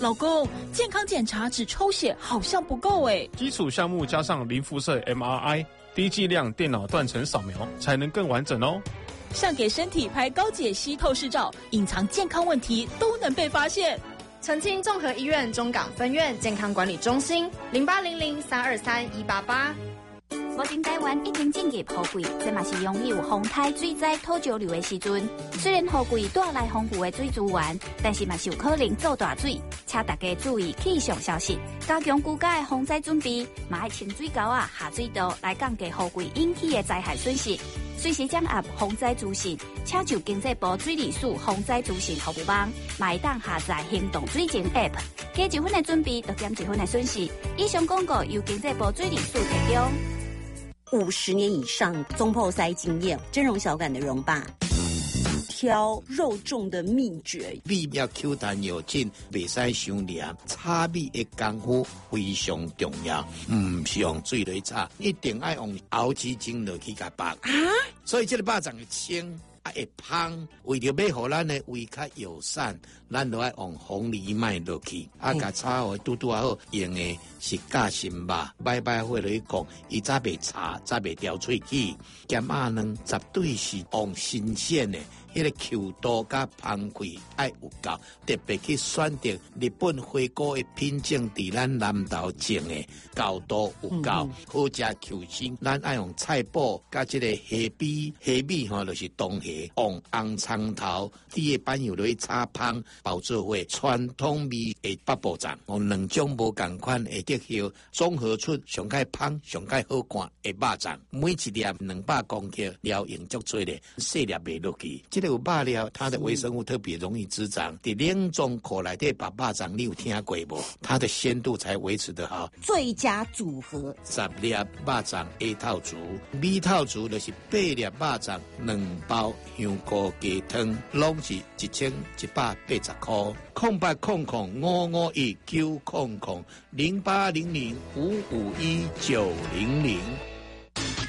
老公，健康检查只抽血好像不够哎。 基础项目加上零辐射 MRI、低剂量电脑断层扫描，才能更完整哦。 像给身体拍高解析透视照，隐藏健康问题都能被发现。 澄清综合医院中港分院健康管理中心0800-323-188。 目前台湾已经进入雨季，这嘛是拥有风台、水灾、土石流的时阵。虽然雨季带来丰富的水资源，但是嘛是有可能造大水，请大家注意气象消息，加强居家的防灾准备，嘛要清水沟啊、下水道来降低雨季引起的灾害损失。随时掌握防灾资讯，请就经济部水利署防灾资讯服务网，嘛会当下载行动水情 App， 加一分的准备，就减一分的损失。以上广告由经济部水利署提供。 50年以上中破塞经验，真容小感的容爸。挑肉粽的秘诀， 米要 Q 弹有劲，袂使伤黏，炒米的功夫非常重要。是用水来炒，一定要用熬鸡精落去甲爆。所以这个肉粽会清。会芳，为着要互咱的胃较友善，咱就要用红藜麦落去，甲炒好拄好，用的是夹心肉，摆火落去讲，伊早袂炒，早袂掉喙齿，咸鸭卵绝对是用新鲜的。迄个 Q 度甲芳气爱有够，特别去选择日本火锅的品种，伫咱南投种的高度有够，好食 Q 心。咱爱用菜脯甲这个虾米就是东虾，用红葱头、底的板油落去炒芳，包做伙传统味的北部粽，用两种无共款的特效，综合出上盖芳、上盖好看的肉粽。每一粒200公克，料用足多的，细粒袂落去。有肉料，它的微生物特别容易滋长。在冷冻库内底把肉粽，你有听过无？它的鲜度才维持得好。 最佳组合 10粒肉粽 A 套组，B 套组就是8粒肉粽，2包香菇鸡汤，拢是1180块。0800551900 0800551900。